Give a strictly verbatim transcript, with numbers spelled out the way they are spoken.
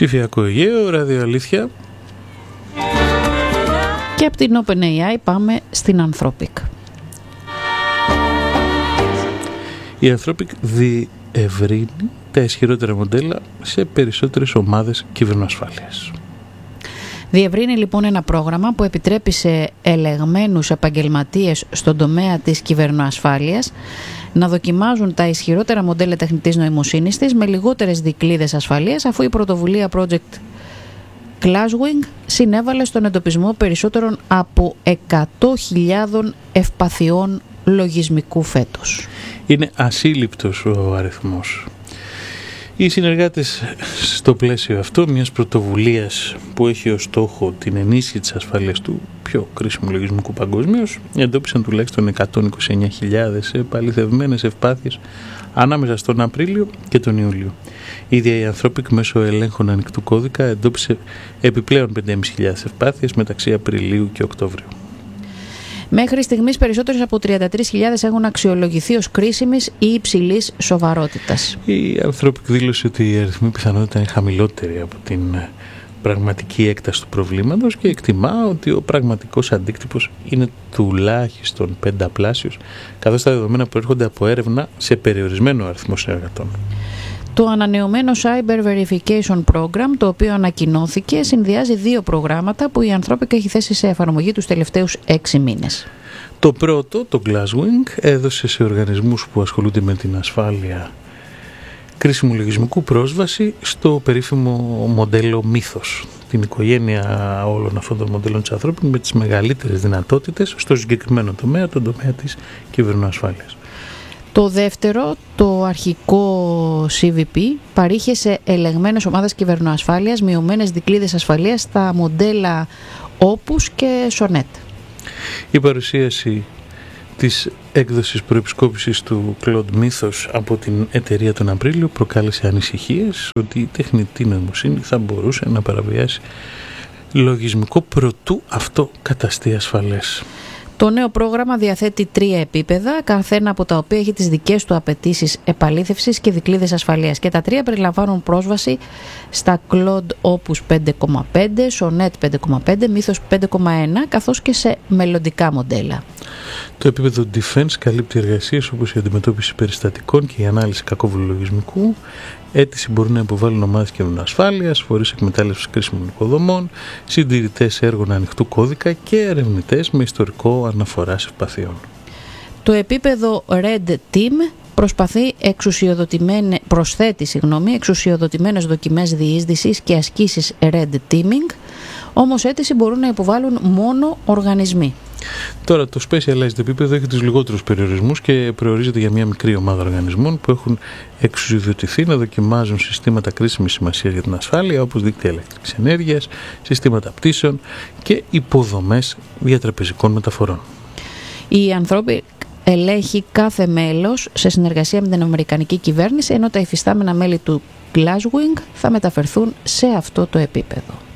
Ψηφιακό Αιγαίο, ραδιοαλήθεια. Και από την OpenAI πάμε στην Anthropic. Η Anthropic διευρύνει τα ισχυρότερα μοντέλα σε περισσότερες ομάδες κυβερνοασφάλειας. Διευρύνει λοιπόν ένα πρόγραμμα που επιτρέπει σε ελεγμένους επαγγελματίες στον τομέα της κυβερνοασφάλειας να δοκιμάζουν τα ισχυρότερα μοντέλα τεχνητής νοημοσύνης της με λιγότερες δικλείδες ασφαλείας, αφού η πρωτοβουλία Project Glasswing συνέβαλε στον εντοπισμό περισσότερων από εκατό χιλιάδες ευπαθειών λογισμικού φέτος. Είναι ασύλληπτος ο αριθμός. Οι συνεργάτες στο πλαίσιο αυτό μιας πρωτοβουλίας που έχει ως στόχο την ενίσχυση της ασφάλειας του πιο κρίσιμου λογισμικού παγκοσμίως εντόπισαν τουλάχιστον εκατόν είκοσι εννέα χιλιάδες επαληθευμένες ευπάθειες ανάμεσα στον Απρίλιο και τον Ιούλιο. Η ίδια η Anthropic μέσω ελέγχων ανοιχτού κώδικα εντόπισε επιπλέον πέντε χιλιάδες πεντακόσιες ευπάθειες μεταξύ Απριλίου και Οκτώβριου. Μέχρι στιγμής περισσότερες από τριάντα τρεις χιλιάδες έχουν αξιολογηθεί ως κρίσιμης ή υψηλής σοβαρότητας. Η Anthropic δήλωσε ότι η αριθμή πιθανότητα είναι χαμηλότερη από την πραγματική έκταση του προβλήματος και εκτιμά ότι ο πραγματικός αντίκτυπος είναι τουλάχιστον πενταπλάσιος, καθώς τα δεδομένα προέρχονται από έρευνα σε περιορισμένο αριθμό συνεργατών. Το ανανεωμένο Cyber Verification Program, το οποίο ανακοινώθηκε, συνδυάζει δύο προγράμματα που η Anthropic έχει θέσει σε εφαρμογή τους τελευταίους έξι μήνες. Το πρώτο, το Glasswing, έδωσε σε οργανισμούς που ασχολούνται με την ασφάλεια κρίσιμου λογισμικού πρόσβαση στο περίφημο μοντέλο Mythos, την οικογένεια όλων αυτών των μοντέλων της Anthropic με τις μεγαλύτερες δυνατότητες στο συγκεκριμένο τομέα, τον τομέα της κυβερνοασφάλειας. Το δεύτερο, το αρχικό σι βι πι, παρήχε σε ελεγμένες ομάδες κυβερνοασφάλειας μειωμένες δικλείδες ασφαλείας στα μοντέλα Opus και Sonnet. Η παρουσίαση της έκδοσης προεπισκόπησης του Claude Mythos από την εταιρεία τον Απρίλιο προκάλεσε ανησυχίες ότι η τεχνητή νοημοσύνη θα μπορούσε να παραβιάσει λογισμικό προτού αυτό καταστεί ασφαλές. Το νέο πρόγραμμα διαθέτει τρία επίπεδα, καθένα από τα οποία έχει τις δικές του απαιτήσεις επαλήθευσης και δικλείδες ασφαλείας. Και τα τρία περιλαμβάνουν πρόσβαση στα Claude Opus πέντε κόμμα πέντε, Sonnet πέντε κόμμα πέντε, Mythos πέντε κόμμα ένα, καθώς και σε μελλοντικά μοντέλα. Το επίπεδο Defense καλύπτει εργασίες όπως η αντιμετώπιση περιστατικών και η ανάλυση κακόβουλου λογισμικού. Αίτηση μπορούν να υποβάλουν ομάδες κυβερνοασφάλειας, φορείς εκμετάλλευσης κρίσιμων υποδομών, συντηρητές έργων ανοιχτού κώδικα και ερευνητές με ιστορικό αναφοράς ευπαθειών. Το επίπεδο Red Team προσπαθεί εξουσιοδοτημένε, προσθέτει συγγνώμη, εξουσιοδοτημένες δοκιμές διείσδυσης και ασκήσεις Red Teaming, όμως αίτηση μπορούν να υποβάλουν μόνο οργανισμοί. Τώρα το Specialized επίπεδο έχει τους λιγότερους περιορισμούς και προορίζεται για μια μικρή ομάδα οργανισμών που έχουν εξουσιοδοτηθεί να δοκιμάζουν συστήματα κρίσιμης σημασίας για την ασφάλεια, όπως δίκτυα ηλεκτρικής ενέργειας, συστήματα πτήσεων και υποδομές διατραπεζικών μεταφορών. Η Anthropic ελέγχει κάθε μέλος σε συνεργασία με την Αμερικανική κυβέρνηση, ενώ τα υφιστάμενα μέλη του Glasswing θα μεταφερθούν σε αυτό το επίπεδο.